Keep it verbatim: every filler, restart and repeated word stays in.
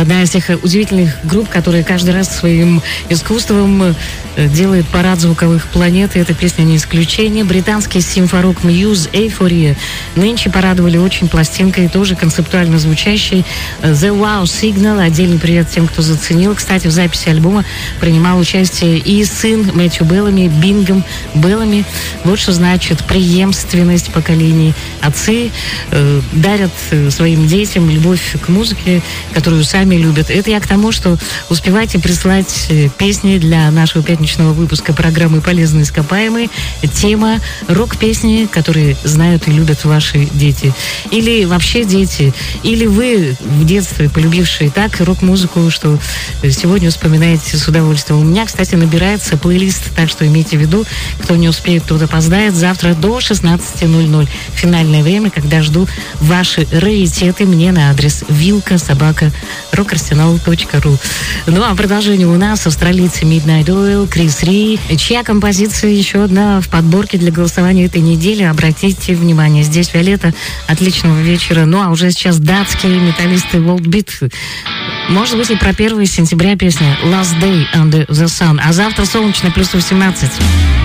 Одна из тех удивительных групп, которые каждый раз своим искусством делает парад звуковых планет, и эта песня не исключение. Британский симфорок Muse Euphoria нынче порадовали очень пластинкой, тоже концептуально звучащей, The Wow Signal. Отдельный привет тем, кто заценил. Кстати, в записи альбома принимал участие и сын Мэтью Беллами, Бингом Беллами. Вот что значит преемственность поколений. Отцы э, дарят своим детям любовь к музыке, которую сами любят. Это я к тому, что успевайте прислать песни для нашего пятничного выпуска программы «Полезные ископаемые». Тема рок-песни, которые знают и любят ваши дети. Или вообще дети. Или вы в детстве полюбившие так рок-музыку, что сегодня вспоминаете с удовольствием. У меня, кстати, набирается плейлист, так что имейте в виду, кто не успеет, тот опоздает. Завтра до шестнадцати ноль-ноль. Финальное время, когда жду ваши раритеты мне на адрес вилка собака рок-арсенал точка ру. Ну а продолжение у нас австралийцы Midnight Oil, Крис Ри, чья композиция еще одна в подборке для голосования этой недели. Обратите внимание, здесь Виолетта. Отличного вечера. Ну а уже сейчас датские металлисты Volbeat. Может быть и про первое сентября песня Last Day Under the Sun. А завтра солнечно, плюс восемнадцать.